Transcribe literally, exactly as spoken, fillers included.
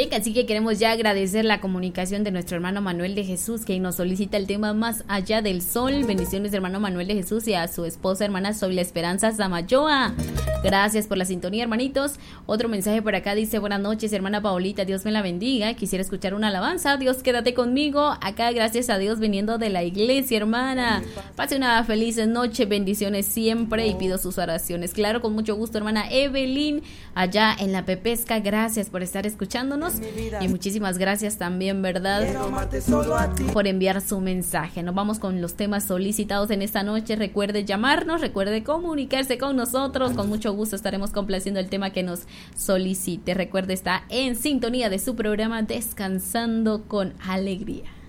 así que queremos ya agradecer la comunicación de nuestro hermano Manuel de Jesús, que nos solicita el tema Más allá del sol. Bendiciones, hermano Manuel de Jesús, y a su esposa, hermana Soy la Esperanza Zamayoa. Gracias por la sintonía, hermanitos. Otro mensaje por acá dice: buenas noches, hermana Paolita, Dios me la bendiga. Quisiera escuchar una alabanza. Dios, quédate conmigo. Acá, gracias a Dios, viniendo de la iglesia, hermana. Pase una feliz noche, bendiciones siempre, y pido sus oraciones. Claro, con mucho gusto, hermana Evelyn, allá en la Pepesca. Gracias por estar escuchándonos y muchísimas gracias también, ¿verdad?, por enviar su mensaje. Nos vamos con los temas solicitados en esta noche. Recuerde llamarnos, recuerde comunicarse con nosotros. Con mucho gusto estaremos complaciendo el tema que nos solicite. Recuerde, está en sintonía de su programa Descansando con Alegría.